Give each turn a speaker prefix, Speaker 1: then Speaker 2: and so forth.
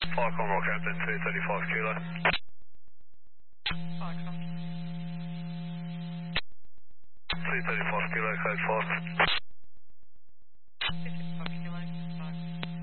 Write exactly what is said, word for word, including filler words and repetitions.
Speaker 1: Falcon Rockhampton, two thirty-five kilo.
Speaker 2: Falcon.
Speaker 1: two thirty-five kilo, code five.